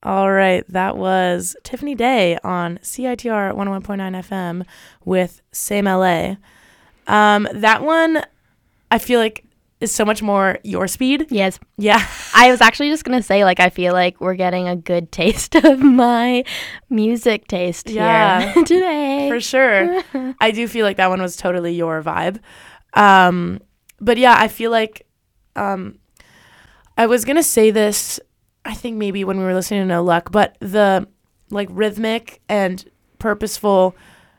All right, that was Tiffany Day on CITR 101.9 FM with Same LA. That one, I feel like, is so much more your speed. Yes. Yeah. I was actually just going to say, like, I feel like we're getting a good taste of my music taste here today. For sure. I do feel like that one was totally your vibe. But yeah, I feel like I was going to say this, I think maybe when we were listening to No Luck, but the like rhythmic and purposeful,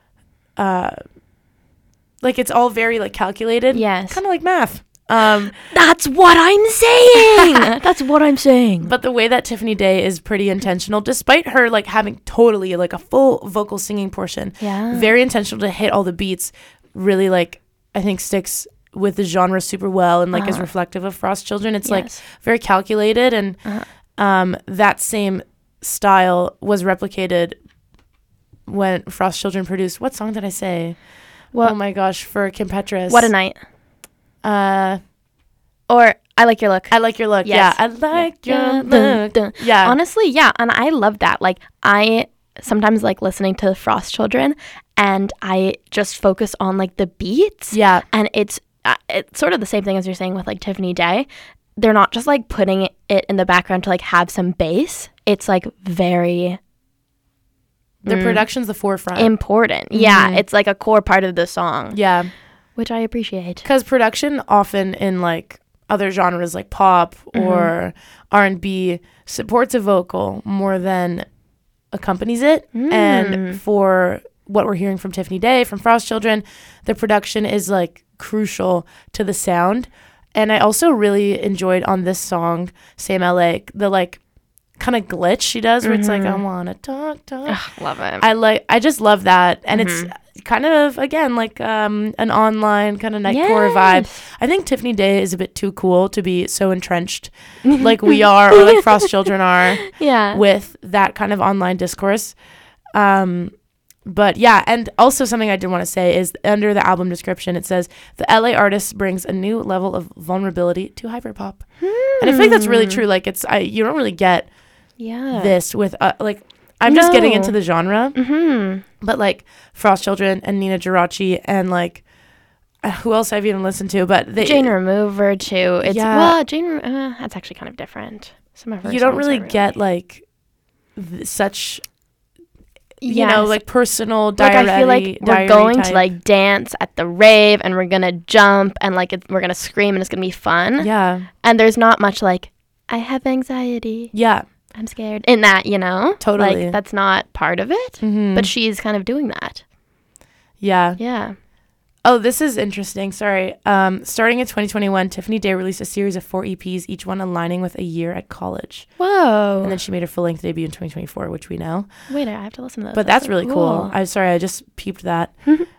like it's all very like calculated. Yes. Kind of like math. That's what I'm saying. That's what I'm saying. But the way that Tiffany Day is pretty intentional, despite her like having totally like a full vocal singing portion. Yeah. Very intentional to hit all the beats. Really like I think sticks with the genre super well and like is reflective of Frost Children. It's like very calculated and that same style was replicated when Frost Children produced, what song did I say? What? Oh my gosh, for Kim Petras. What a Night. Or I Like Your Look. I Like Your Look. Yes. Yeah, I like your look. Yeah. Honestly, yeah. And I love that. Like, I sometimes like listening to Frost Children and I just focus on like the beats. Yeah. And it's sort of the same thing as you're saying with like Tiffany Day. They're not just like putting it in the background to like have some bass. It's like very... The production's the forefront. Important. Mm-hmm. Yeah. It's like a core part of the song. Yeah. Which I appreciate. Because production often in like other genres like pop or R&B supports a vocal more than accompanies it. And for what we're hearing from Tiffany Day, from Frost Children, the production is like crucial to the sound. And I also really enjoyed on this song, Same LA, the like kind of glitch she does where it's like, I want to talk. Ugh, love it. I just love that. And it's kind of, again, like an online kind of nightcore vibe. I think Tiffany Day is a bit too cool to be so entrenched like we are or like Frost Children are with that kind of online discourse. But yeah, and also something I did want to say is under the album description, it says, the LA artist brings a new level of vulnerability to hyperpop. And I think that's really true. Like you don't really get this with like, I'm just getting into the genre, but like Frost Children and Nina Geraci and like who else I've even listened to, but Jane Remover too. It's well, Jane. That's actually kind of different. Some of her you don't really get like such, you know, like personal diary. Like I feel like we're going to like dance at the rave and we're gonna jump and like we're gonna scream and it's gonna be fun. Yeah, and there's not much like I have anxiety. Yeah. I'm scared in that, you know? Totally. Like, that's not part of it, but she's kind of doing that. Yeah. Yeah. Oh, this is interesting. Sorry. Starting in 2021, Tiffany Day released a series of 4 EPs, each one aligning with a year at college. Whoa. And then she made her full-length debut in 2024, which we know. Wait, I have to listen to those. But that's really cool. I'm sorry, I just peeped that.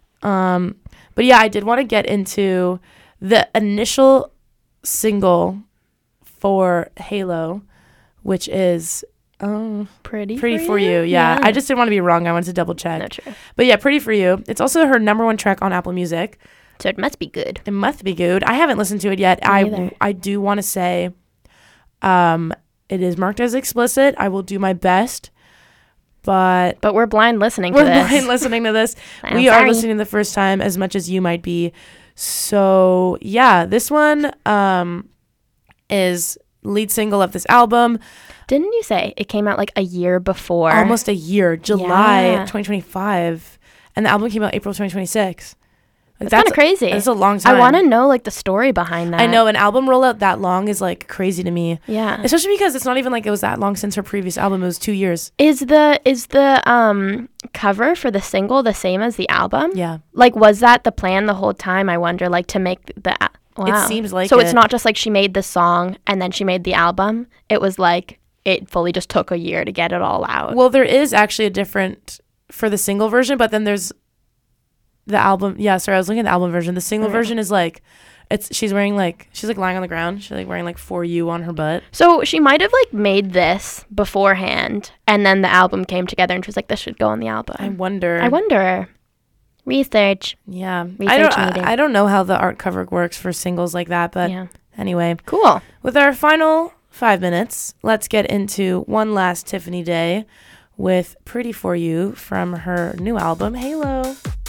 But yeah, I did want to get into the initial single for Halo, which is Pretty for you. Yeah. I just didn't want to be wrong. I wanted to double check. No, true. But yeah, Pretty for You. It's also her #1 track on Apple Music. So it must be good. It must be good. I haven't listened to it yet. I do want to say it is marked as explicit. I will do my best. But we're blind listening to this. We're blind listening to this. We are listening the first time as much as you might be. So yeah, this one is lead single of this album. Didn't you say it came out like a year before? Almost a year, July 2025, and the album came out April 2026. Like, that's kind of crazy. That's a long time. I want to know like the story behind that. I know an album rollout that long is like crazy to me. Yeah, especially because it's not even like it was that long since her previous album. It was 2 years. Is the cover for the single the same as the album? Yeah. Like, was that the plan the whole time? I wonder, like, to make the. Wow. It seems like so. It's not just like she made the song and then she made the album. It was like it fully just took a year to get it all out. Well, there is actually a different for the single version, but then there's the album. Yeah, sorry, I was looking at the album version. The single version is like she's lying on the ground. She's like wearing like For You on her butt. So she might have like made this beforehand, and then the album came together, and she was like, "This should go on the album." I wonder. Research. Yeah. Research I don't know how the art cover works for singles like that, but anyway. Cool. With our final 5 minutes, let's get into one last Tiffany Day with Pretty For You from her new album, Halo.